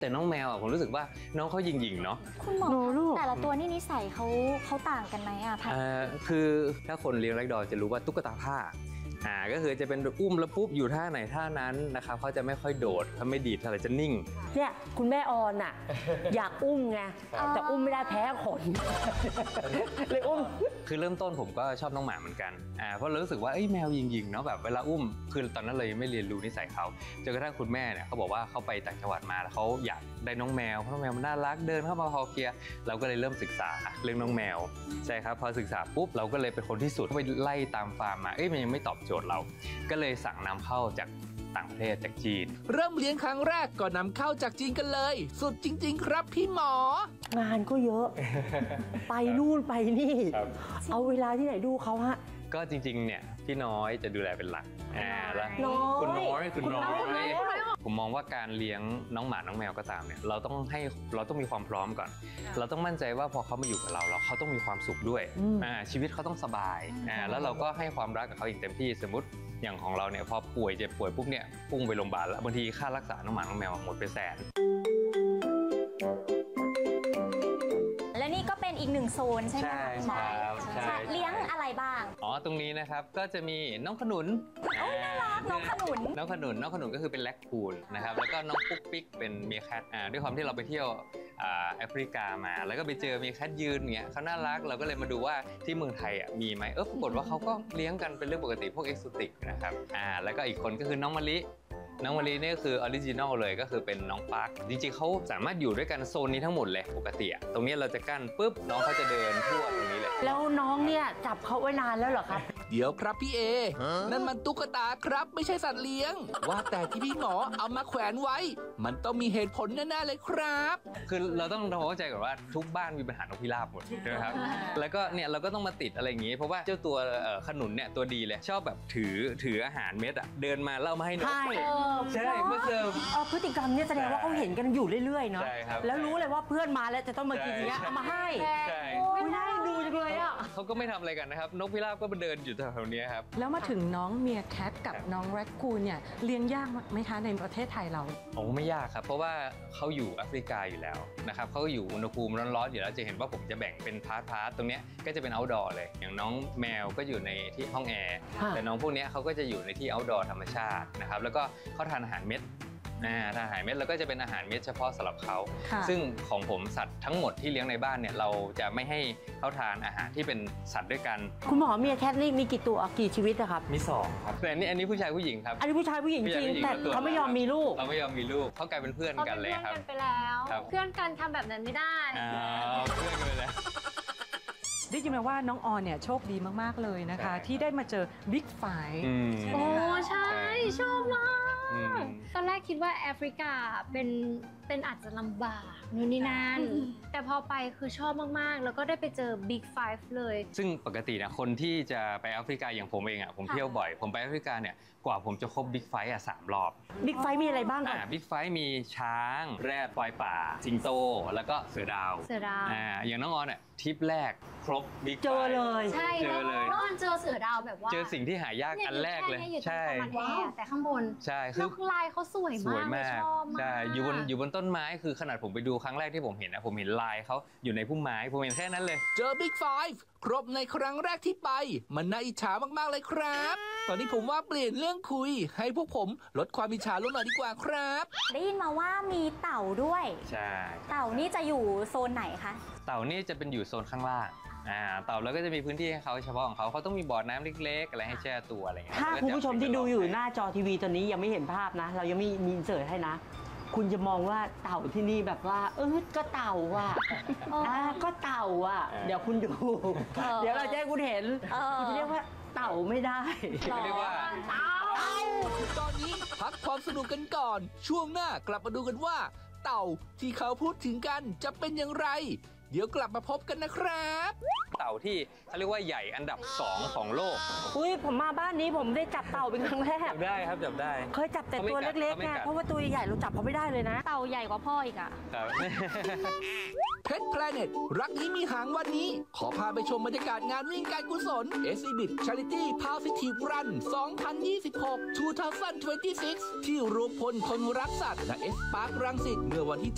แต่น้องแมวผมรู้สึกว่าน้องเขาหยิ่งๆเนาะคุณหมอแต่ละตัวนี่นิสัยเขาต่างกันไหมอ่ะคือถ้าคนเลี้ยงแร็กดอลจะรู้ว่าตุ๊กตาผ้าก็คือจะเป็นอุ้มแล้วปุ๊บอยู่ท่าไหนท่านั้นนะครับเขาจะไม่ค่อยโดดเขาไม่ดีดอะไรจะนิ่งเนี่ยคุณแม่ออนอ่ะ อยากอุ้มไงแต่อุ้มไม่ได้แพ้ขนเลยอุ้มคือเริ่มต้นผมก็ชอบน้องหมาเหมือนกันเพราะรู้สึกว่าแมวหยิ่งๆเนาะแบบเวลาอุ้มคือตอนนั้นเลยไม่เรียนรู้นิสัยเขาจนกระทั่งคุณแม่เนี่ยเขาบอกว่าเขาไปต่างจังหวัดมาแล้วเขาอยากได้น้องแมวเพราะน้องแมวมันน่ารักเดินเข้ามาพอเคลียร์เราก็เลยเริ่มศึกษาเรื่องน้องแมวใช่ครับพอศึกษาปุ๊บเราก็เลยเป็นคนที่สุดไปไล่ตามฟาร์มมามันยังไม่ตอบโจทย์เราก็เลยสั่งนำเข้าจากต่างประเทศจากจีนเริ่มเลี้ยงครั้งแรกก็นำเข้าจากจีนกันเลยสุดจริงๆครับพี่หมองานก็เยอะ ไปนู่นไปนี่เอาเวลาที่ไหนดูเขาฮะก็จริงๆเนี่ยพี่น้อยจะดูแลเป็นหลักแล้วคุณน้อยผมมองว่าการเลี้ยงน้องหมาน้องแมวก็ตามเนี่ยเราต้องมีความพร้อมก่อนเราต้องมั่นใจว่าพอเขามาอยู่กับเราเขาต้องมีความสุขด้วยชีวิตเขาต้องสบายแล้วเราก็ให้ความรักกับเขาอย่างเต็มที่สมมติอย่างของเราเนี่ยพอเจ็บป่วยปุ๊บเนี่ยพุ่งไปโรงพยาบาลแล้วบางทีค่ารักษาน้องหมาน้องแมวหมดไปแสนและนี่ก็เป็นอีกหนึ่งโซนใช่ไหมใช่เลี้ยงอะไรบ้างตรงนี้นะครับก็จะมีน้องขนุนน่ารักน้องขนุนก็คือเป็นแร็คคูนนะครับแล้วก็น้องปุ๊กปิ๊กเป็นเมียแคทด้วยความที่เราไปเที่ยวแอฟริกามาแล้วก็ไปเจอเมียแคทยืนเงี้ยเขาน่ารักเราก็เลยมาดูว่าที่เมืองไทยมีไหมปรากฏว่าเขาก็เลี้ยงกันเป็นเรื่องปกติพวกเอ็กโซติกนะครับแล้วก็อีกคนก็คือน้องมะลินี่คือออริจินอลเลยก็คือเป็นน้องปาร์คจริงๆเขาสามารถอยู่ด้วยกันโซนนี้ทั้งหมดเลยปกติตรงนี้เราจะกั้นปุ๊บน้องเขาจะเดินทั่วตรงนี้เลยแล้วน้องเนี่ยจับเขาไว้นานแล้วเหรอครับเดี๋ยวครับพี่เอนั่นมันตุ๊กตาครับไม่ใช่สัตว์เลี้ยงว่าแต่ที่พี่หมอเอามาแขวนไว้มันต้องมีเหตุผลแน่ๆเลยครับคือเราต้องเข้าใจก่อนว่าทุกบ้านมีปัญหานกพิราบหมดใช่ไหมครับแล้วก็เนี่ยเราก็ต้องมาติดอะไรอย่างงี้เพราะว่าเจ้าตัวขนุนเนี่ยตัวดีเลยชอบแบบถืออาหารเม็ดเดินมาเล่ามาให้นกใช่เพื่อเสิร์ฟพฤติกรรมเนี่ยแสดงว่าเขาเห็นกันอยู่เรื่อยๆเนาะแล้วรู้เลยว่าเพื่อนมาแล้วจะต้องมากินเนี้ยเอามาให้ไม่ได้ดูจังเลยเขาก็ไม่ทำอะไรกันนะครับนกพิราบก็มาเดินอยู่แถวๆนี้ครับแล้วมาถึงน้องเมียแคทกับน้องแร็คคูนเนี่ยเลี้ยงยากไหมคะในประเทศไทยเราไม่ยากครับเพราะว่าเขาอยู่แอฟริกาอยู่แล้วนะครับเขาอยู่อุณหภูมิร้อนๆอยู่แล้วจะเห็นว่าผมจะแบ่งเป็นพาร์ทตรงนี้ก็จะเป็น outdoor เลยอย่างน้องแมวก็อยู่ในที่ห้องแอร์แต่น้องพวกนี้เขาก็จะอยู่ในที่ outdoor ธรรมชาตินะครับแล้วก็เขาทานอาหารเม็ดทานอาหารเม็ดแล้วก็จะเป็นอาหารเม็ดเฉพาะสำหรับเขาซึ่งของผมสัตว์ทั้งหมดที่เลี้ยงในบ้านเนี่ยเราจะไม่ให้เขาทานอาหารที่เป็นสัตว์ด้วยกันคุณหมอเมียแคทนี่มีกี่ตัวกี่ชีวิตอะครับมี2ครับแต่อันนี้ผู้ชายผู้หญิงครับอันนี้ผู้ชายผู้หญิงจริงแต่เขาไม่ยอมมีลูกเขากลายเป็นเพื่อนกันเลยครับเพื่อนกันไปแล้วเพื่อนกันทำแบบนั้นไม่ได้เพื่อนกันไปแล้วได้ยินมาว่าน้องออนเนี่ยโชคดีมากๆเลยนะคะที่ได้มาเจอบิ๊กไฟใช่ชอบมากตอนแรกคิดว่าแอฟริกาเป็นอาจจะลำบากนู่นนี่นั่นแต่พอไปคือชอบมากๆแล้วก็ได้ไปเจอ Big Five เลยซึ่งปกตินะคนที่จะไปแอฟริกาอย่างผมเองผมเที่ยวบ่อยผมไปแอฟริกาเนี่ยกว่าผมจะครบ Big Five 3 รอบ Big Five มีอะไรบ้าง Big Five มีช้างแรดควายป่าสิงโตแล้วก็เสือดาวอย่างน้องออนเนี่ยทริปแรกครบ Big Five เจอเลยใช่น้องออนเจอเสือดาวแบบว่าเจอสิ่งที่หายากอันแรกเลยใช่แต่ข้างบนใช่คือลายเขาสวยมากชอบมากใช่อยู่บนต้นไม้คือขนาดผมไปดูครั้งแรกที่ผมเห็นผมเห็นลายเขาอยู่ในพุ่มไม้ผมเห็นแค่นั้นเลยเจอ Big Five ครบในครั้งแรกที่ไปมันน่าอิจฉามากๆเลยครับตอนนี้ผมว่าเปลี่ยนเรื่องคุยให้พวกผมลดความอิจฉาลงหน่อยดีกว่าครับได้ยินมาว่ามีเต่าด้วยใช่เต่านี่จะอยู่โซนไหนคะเต่านี่จะเป็นอยู่โซนข้างล่างเต่าแล้วก็จะมีพื้นที่ให้เขาเฉพาะของเขาต้องมีบ่อน้ำเล็กๆอะไรให้แช่ตัวอะไรเงี้ยถ้าคุณผู้ชมที่ดูอยู่หน้าจอทีวีตอนนี้ยังไม่เห็นภาพนะเรายังมีอินเสิร์ตให้นะคุณจะมองว่าเต่าที่นี่แบบว่าก็เต่าก็เต่าเดี๋ยวคุณดูเดี๋ยวเราจะให้คุณเห็นคุณจะเรียกว่าเต่าไม่ได้เรียกว่าเต่าตอนนี้พักความสนุกกันก่อนช่วงหน้ากลับมาดูกันว่าเต่าที่เขาพูดถึงกันจะเป็นอย่างไรเดี๋ยวกลับมาพบกันนะครับเต่าที่เขาเรียกว่าใหญ่อันดับ2ของโลกผมมาบ้านนี้ผมได้จับเต่าเป็นครั้งแรกจับได้ครับจับได้เคยจับแต่ตัวเล็กๆไงเพราะว่าตัวใหญ่เราจับเขาไม่ได้เลยนะเต่าใหญ่กว่าพ่ออีก Pet Planet รักนี้มีหางวันนี้ขอพาไปชมบรรยากาศงานวิ่งการกุศล Exhibit Charity Positive Run 2026 ที่รวมพลคนรักสัตว์และ S Park รังสิตเมื่อวันที่